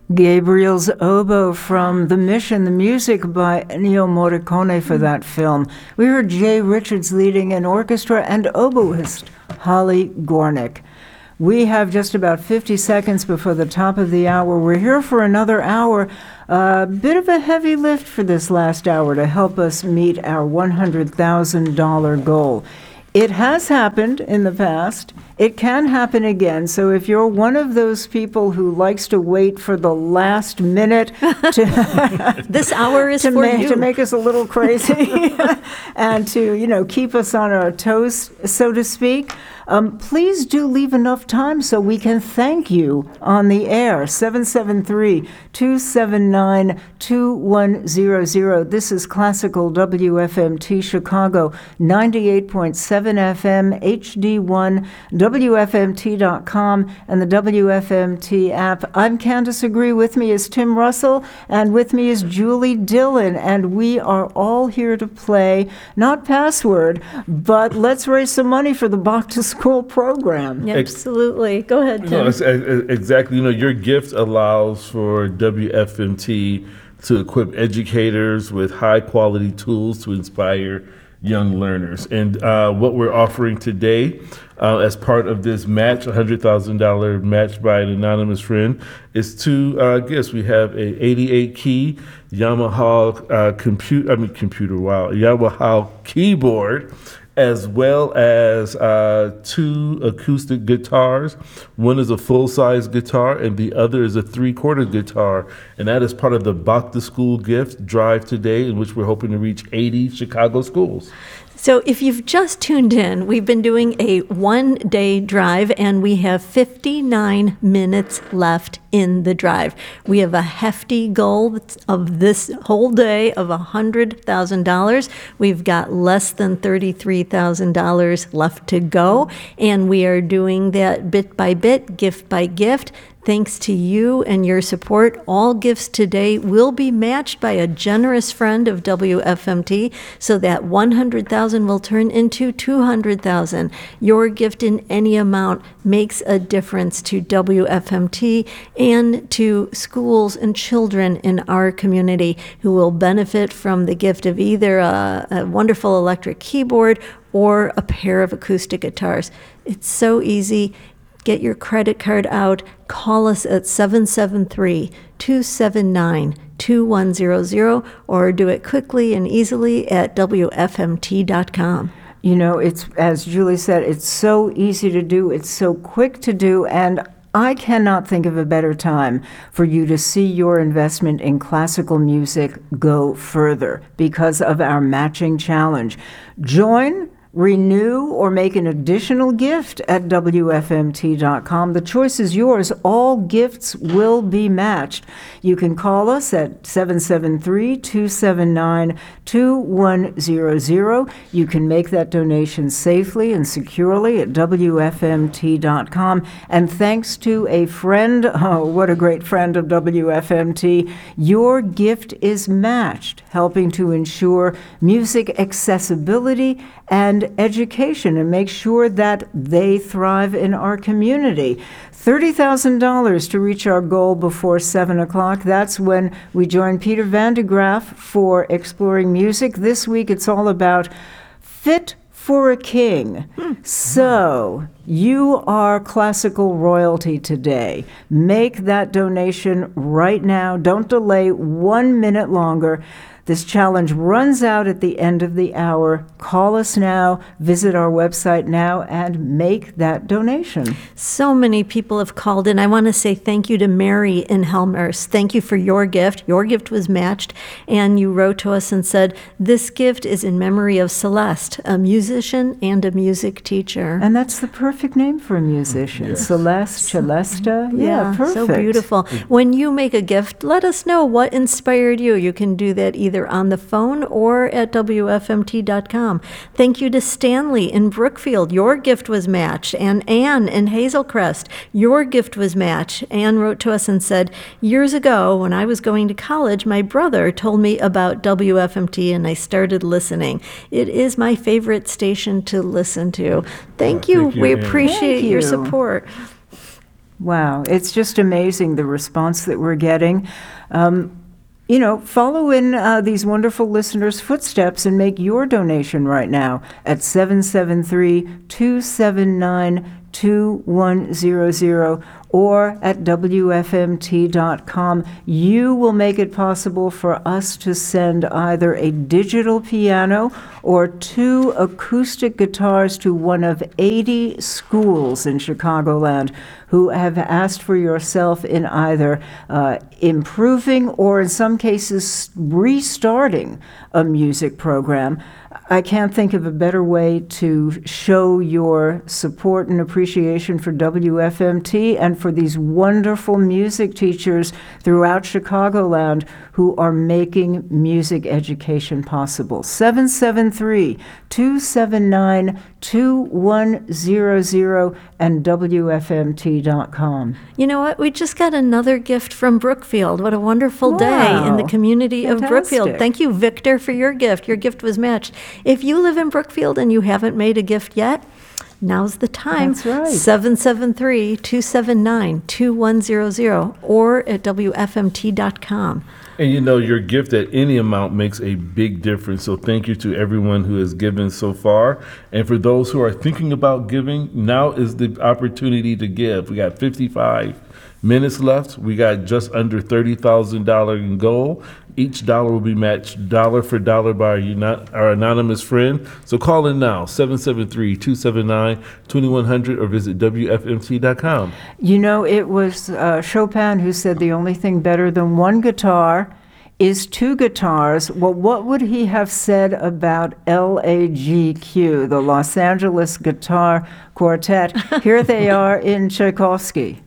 Gabriel's Oboe from The Mission, the music by Ennio Morricone for that film. We heard Jay Richards leading an orchestra and oboist Holly Gornick. We have just about 50 seconds before the top of the hour. We're here for another hour. A bit of a heavy lift for this last hour to help us meet our $100,000 goal. It has happened in the past. It can happen again. So if you're one of those people who likes to wait for the last minute to this hour is for you. To make us a little crazy and to, keep us on our toes, so to speak, please do leave enough time so we can thank you on the air. 773-279-2100. This is Classical WFMT Chicago, 98.7 FM, HD1, WFMT.com, and the WFMT app. I'm Candace Agree. With me is Tim Russell, and with me is Julie Dillon, and we are all here to play, not Password, but let's raise some money for the Back to School program. Yeah, absolutely. Go ahead, Tim. No, exactly. Your gift allows for WFMT to equip educators with high-quality tools to inspire young learners. And what we're offering today as part of this match, $100,000 match by an anonymous friend, is two gifts. We have a 88-key Yamaha Yamaha keyboard, as well as two acoustic guitars. One is a full-size guitar, and the other is a three-quarter guitar. And that is part of the Back to School gift drive today, in which we're hoping to reach 80 Chicago schools. So if you've just tuned in, we've been doing a one-day drive, and we have 59 minutes left in the drive. We have a hefty goal of this whole day of $100,000. We've got less than $33,000 left to go, and we are doing that bit by bit, gift by gift. Thanks to you and your support, all gifts today will be matched by a generous friend of WFMT, so that $100,000 will turn into $200,000. Your gift in any amount makes a difference to WFMT and to schools and children in our community who will benefit from the gift of either a wonderful electric keyboard or a pair of acoustic guitars. It's so easy. Get your credit card out. Call us at 773-279-2100, or do it quickly and easily at WFMT.com. It's, as Julie said, it's so easy to do. It's so quick to do. And I cannot think of a better time for you to see your investment in classical music go further because of our matching challenge. Join, renew, or make an additional gift at WFMT.com. The choice is yours. All gifts will be matched. You can call us at 773-279-2100. You can make that donation safely and securely at WFMT.com. And thanks to a friend, what a great friend of WFMT, your gift is matched, helping to ensure music accessibility and education and make sure that they thrive in our community. $30,000 to reach our goal before 7 o'clock. That's when we join Peter Van de Graaff for Exploring Music. This week it's all about Fit for a King. So you are classical royalty today. Make that donation right now. Don't delay 1 minute longer. This challenge runs out at the end of the hour. Call us now, visit our website now, and make that donation. So many people have called in. I want to say thank you to Mary in Helmers. Thank you for your gift. Your gift was matched, and you wrote to us and said, this gift is in memory of Celeste, a musician and a music teacher. And that's the perfect name for a musician. Yes. Celeste, Celesta. Yeah, perfect. So beautiful. When you make a gift, let us know what inspired you. You can do that either on the phone or at WFMT.com. Thank you to Stanley in Brookfield. Your gift was matched. And Anne in Hazelcrest, your gift was matched. Anne wrote to us and said, years ago when I was going to college, my brother told me about WFMT and I started listening. It is my favorite station to listen to. Thank you. We appreciate your support. Wow, it's just amazing the response that we're getting. Follow in these wonderful listeners' footsteps and make your donation right now at 773-279-2100 or at WFMT.com. You will make it possible for us to send either a digital piano or 2 acoustic guitars to one of 80 schools in Chicagoland who have asked for yourself in either improving or in some cases restarting a music program. I can't think of a better way to show your support and appreciation for WFMT and for these wonderful music teachers throughout Chicagoland who are making music education possible. 773-279-2100 and WFMT.com. You know what? We just got another gift from Brookfield. What a wonderful day in the community of Brookfield. Thank you, Victor, for your gift. Your gift was matched. If you live in Brookfield and you haven't made a gift yet, now's the time. That's right. 773-279-2100 or at WFMT.com. And your gift at any amount makes a big difference. So thank you to everyone who has given so far. And for those who are thinking about giving, now is the opportunity to give. We got 55 minutes left. We got just under $30,000 in goal. Each dollar will be matched dollar for dollar by our anonymous friend. So call in now, 773-279-2100 or visit WFMT.com. It was Chopin who said the only thing better than one guitar is 2 guitars. Well, what would he have said about LAGQ, the Los Angeles Guitar Quartet? Here they are in Tchaikovsky.